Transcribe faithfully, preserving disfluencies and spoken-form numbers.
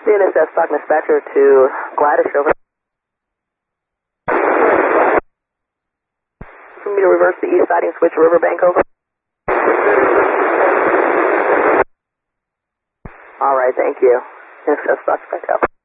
C N S S Stockman Spectre to Gladys, over. For me to reverse the east siding switch Riverbank, over. All right, thank you. C N S S Stockman Spectre.